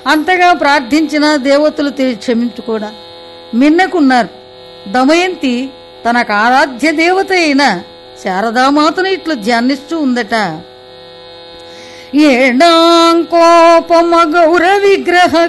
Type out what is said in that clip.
అంతగా ప్రార్థించిన దేవతలు క్షమించుకోడా మిన్నకున్నారు. దమయంతి తనకు ఆరాధ్య దేవత అయిన శారదామాతను ఇట్లు ధ్యానిస్తూ ఉందట. ఏడాంకోపమ గౌర విగ్రహ